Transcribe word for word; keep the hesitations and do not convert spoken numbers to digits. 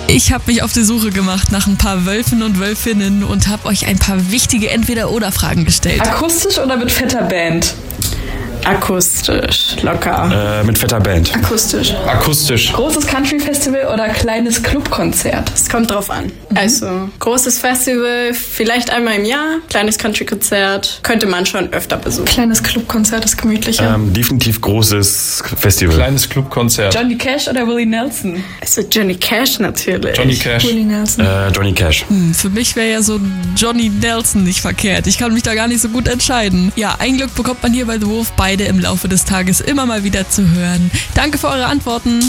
Ich habe mich auf die Suche gemacht nach ein paar Wölfen und Wölfinnen und habe euch ein paar wichtige Entweder-oder-Fragen gestellt. Akustisch oder mit fetter Band? Akustisch, locker. Äh, mit fetter Band. Akustisch. Akustisch. Großes Country-Festival oder kleines Clubkonzert? Es kommt drauf an. Mhm. Also, großes Festival, vielleicht einmal im Jahr. Kleines Country-Konzert könnte man schon öfter besuchen. Kleines Clubkonzert ist gemütlicher. Ähm, definitiv großes Festival. Kleines Clubkonzert. Johnny Cash oder Willie Nelson? Also Johnny Cash natürlich. Johnny Cash. Willie Nelson. Äh, Johnny Cash. Hm, für mich wäre ja so Johnny Nelson nicht verkehrt. Ich kann mich da gar nicht so gut entscheiden. Ja, ein Glück bekommt man hier bei The Wurf beide im Laufe des Tages immer mal wieder zu hören. Danke für eure Antworten.